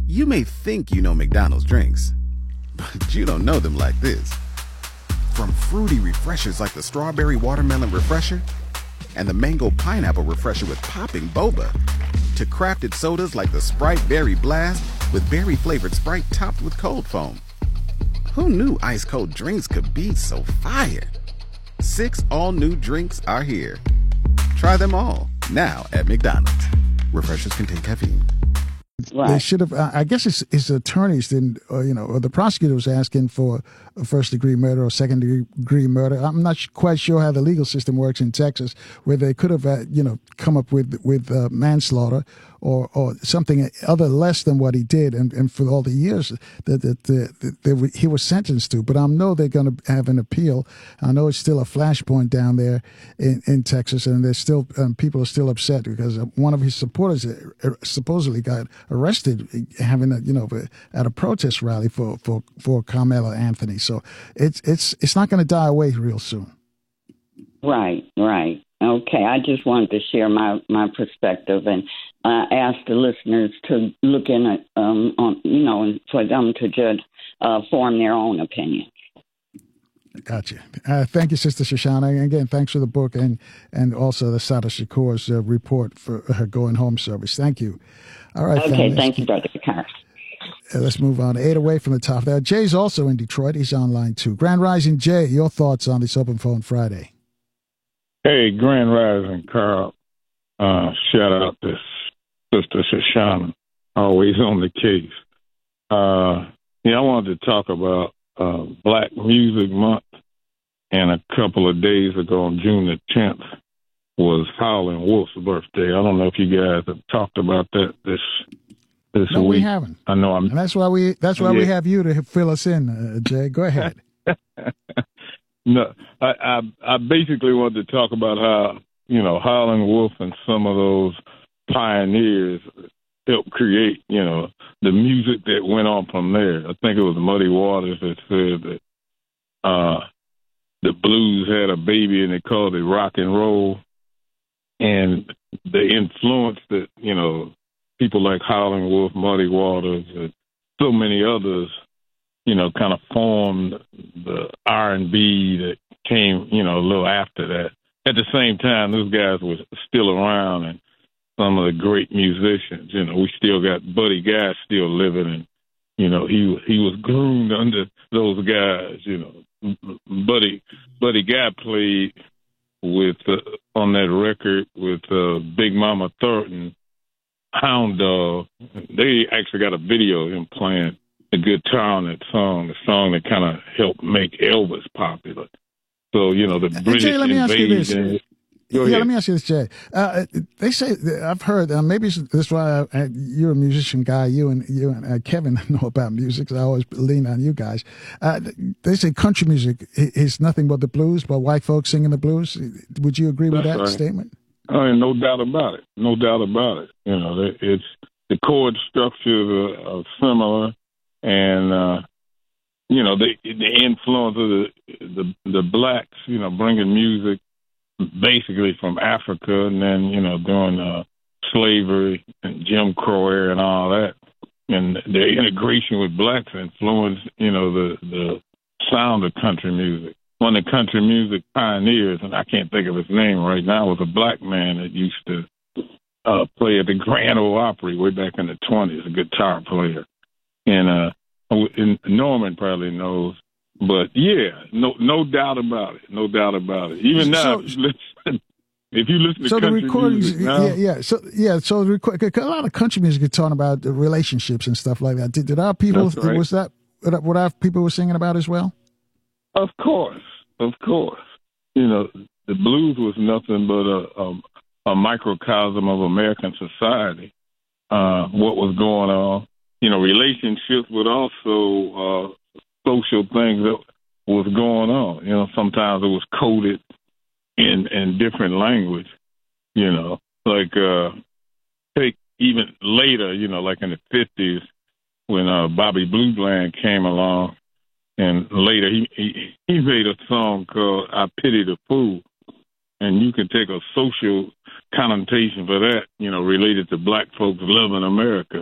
You may think you know McDonald's drinks, but you don't know them like this. From fruity refreshers like the Strawberry Watermelon Refresher and the Mango Pineapple Refresher with popping boba, to crafted sodas like the Sprite Berry Blast with berry-flavored Sprite topped with cold foam. Who knew ice-cold drinks could be so fire? 6 all-new drinks are here. Try them all, now at McDonald's. Refreshers contain caffeine. Right. They should have. I guess his attorneys didn't, or the prosecutor was asking for a first-degree murder or second-degree murder. I'm not quite sure how the legal system works in Texas, where they could have, come up with manslaughter or something other less than what he did, and for all the years that he was sentenced to. But I know they're going to have an appeal. I know it's still a flashpoint down there in Texas, and there's still people are still upset because one of his supporters supposedly got arrested having at a protest rally for Carmelo Anthony. So it's not going to die away real soon. Right. Okay, I just wanted to share my perspective and ask the listeners to look in at, and for them to judge, form their own opinion. Gotcha. Thank you, Sister Shoshana. And again, thanks for the book and also the Sada Shakur's report for her going home service. Thank you. All right. Okay, thank you, Brother Carr. Let's move on. 8 away from the top there. Jay's also in Detroit. He's online too. Grand Rising Jay, your thoughts on this Open Phone Friday? Hey, Grand Rising, Carl. Shout out to Sister Shoshana, always on the case. I wanted to talk about Black Music Month, and a couple of days ago on June the 10th was Howlin' Wolf's birthday. I don't know if you guys have talked about that this no, week. We haven't. I know and that's why we have you to fill us in, Jay. Go ahead. No, I basically wanted to talk about how, Howlin' Wolf and some of those pioneers helped create, the music that went on from there. I think it was Muddy Waters that said that the blues had a baby and they called it rock and roll. And the influence that, people like Howlin' Wolf, Muddy Waters, and so many others, kind of formed the R&B that came, a little after that. At the same time, those guys were still around, and some of the great musicians. We still got Buddy Guy still living, and he was groomed under those guys. Buddy Guy played with on that record with Big Mama Thornton, Hound Dog. They actually got a video of him playing the guitar on that song, the song that kind of helped make Elvis popular. So, the British Jay, let me ask you this. invasion. Let me ask you this, Jay. They say, I've heard, maybe that's why you're a musician guy. You and Kevin know about music, 'cause I always lean on you guys. They say country music is nothing but the blues, but white folks singing the blues. Would you agree with that statement? Oh, no doubt about it. No doubt about it. It's the chord structures are similar, and the influence of the blacks, bringing music basically from Africa, and then during slavery and Jim Crow era and all that, and the integration with blacks influenced the sound of country music. One of the country music pioneers, and I can't think of his name right now, was a black man that used to play at the Grand Ole Opry way back in the 20s, a guitar player. And Norman probably knows. But, yeah, no doubt about it. No doubt about it. Even now, if you listen to country music now. So a lot of country music is talking about the relationships and stuff like that. Did our people, right. Was that what our people were singing about as well? Of course. The blues was nothing but a microcosm of American society, what was going on. Relationships, but also social things that was going on. Sometimes it was coded in different language, like take even later, like in the 50s when Bobby Blue Bland came along. And later, he made a song called "I Pity the Fool," and you can take a social connotation for that, related to black folks loving America.